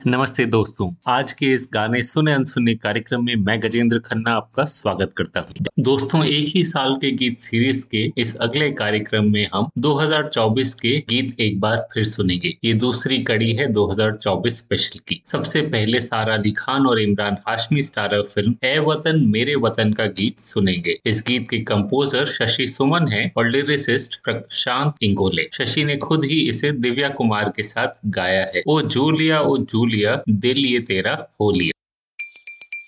नमस्ते दोस्तों। आज के इस गाने सुने अनसुने कार्यक्रम में मैं गजेंद्र खन्ना आपका स्वागत करता हूँ। दोस्तों, एक ही साल के गीत सीरीज के इस अगले कार्यक्रम में हम 2024 के गीत एक बार फिर सुनेंगे। ये दूसरी कड़ी है 2024 स्पेशल की। सबसे पहले सारा अली खान और इमरान हाशमी स्टारर फिल्म ए वतन मेरे वतन का गीत सुनेंगे। इस गीत के कंपोजर शशि सुमन है और लिरिसिस्ट प्रशांत इंगोले। शशि ने खुद ही इसे दिव्या कुमार के साथ गाया है। ओ जूलिया दिल ये तेरा हो लिया।